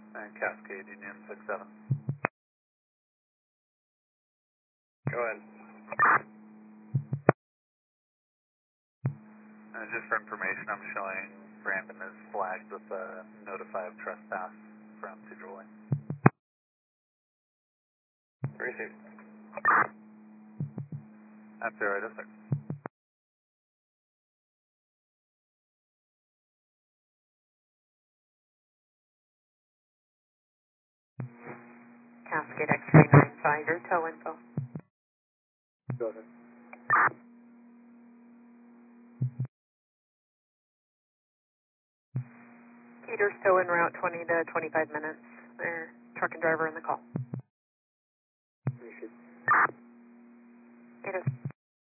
And Cascade Union 67. Go ahead. And just for information, I'm showing Brandon is flagged with a notify of trespass from Cedar Lane. Receive. That's the right, sir. Cascade X-ray 95, your tow info. Go ahead. Peter's still en route 20 to 25 minutes. Their truck and driver in the call. Receive. It is.